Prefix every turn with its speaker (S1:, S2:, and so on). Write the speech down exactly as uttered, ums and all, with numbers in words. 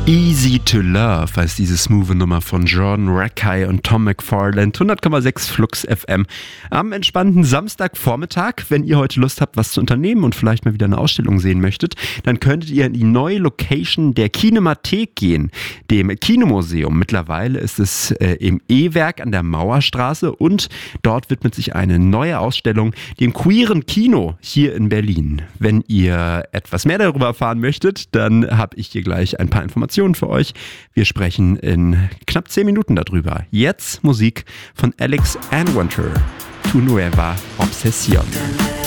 S1: Easy to Love heißt diese smooth Nummer von Jordan Rakei und Tom McFarland, hundert Komma sechs Flux F M. Am entspannten Samstagvormittag, wenn ihr heute Lust habt, was zu unternehmen und vielleicht mal wieder eine Ausstellung sehen möchtet, dann könntet ihr in die neue Location der Kinemathek gehen, dem Kinomuseum. Mittlerweile ist es äh, im E-Werk an der Mauerstraße und dort widmet sich eine neue Ausstellung dem queeren Kino hier in Berlin. Wenn ihr etwas mehr darüber erfahren möchtet, dann habe ich hier gleich ein paar Informationen für euch. Wir sprechen in knapp zehn Minuten darüber. Jetzt Musik von Alex Anwandter, Tu Nueva Obsesión.